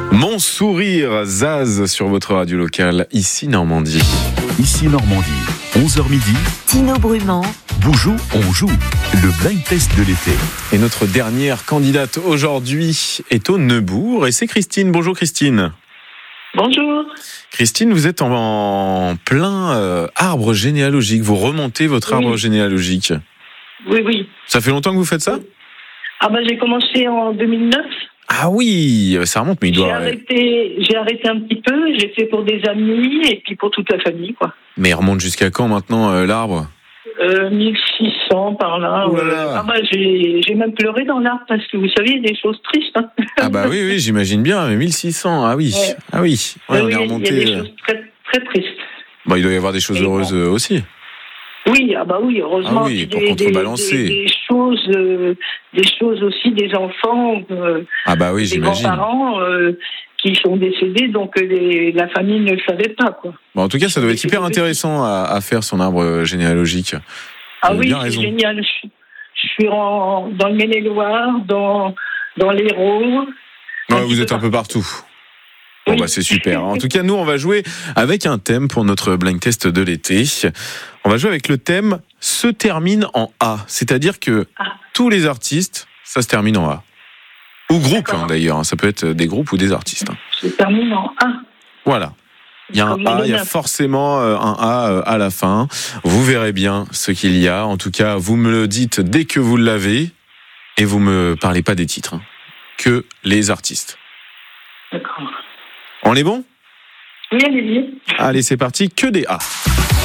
Mon sourire, Zaz, sur votre radio locale, ici Normandie. Ici Normandie, 11h midi. Tino Brumand. Boujou, on joue. Le blind test de l'été. Et notre dernière candidate aujourd'hui est au Neubourg et c'est Christine. Bonjour Christine. Bonjour. Christine, vous êtes en plein arbre généalogique. Vous remontez votre arbre généalogique. Oui. Ça fait longtemps que vous faites ça ? J'ai commencé en 2009. Ah oui, ça remonte, mais il doit... J'ai arrêté un petit peu, j'ai fait pour des amis et puis pour toute la famille, quoi. Mais il remonte jusqu'à quand maintenant, l'arbre ? 1600 par là. J'ai même pleuré dans l'arbre parce que vous savez, il y a des choses tristes. Hein. Ah bah oui, j'imagine bien, mais 1600, ah oui. Ouais. Ah oui, on est remonté... Il y a des choses très, très tristes. Bon, il doit y avoir des choses heureuses aussi. Oui, heureusement. Ah oui, pour contrebalancer. Des choses aussi, des enfants, oui, des j'imagine. grands-parents qui sont décédés, donc la famille ne le savait pas, quoi. Bon, en tout cas, ça doit être hyper intéressant à faire son arbre généalogique. Ah oui, c'est génial. Je suis dans le Maine-et-Loire, dans l'Hérault. Ouais, vous êtes un peu partout. Bon, c'est super. En tout cas, nous, on va jouer avec un thème pour notre blind test de l'été. On va jouer avec le thème « se termine en A ». C'est-à-dire que tous les artistes, ça se termine en A. Ou groupe, d'ailleurs. Ça peut être des groupes ou des artistes. Se termine en A. Voilà. Il y a un A, il y a forcément un A à la fin. Vous verrez bien ce qu'il y a. En tout cas, vous me le dites dès que vous l'avez. Et vous me parlez pas des titres. Que les artistes. D'accord. On est bon ? Oui, allez-y. Allez, c'est parti. Que des A.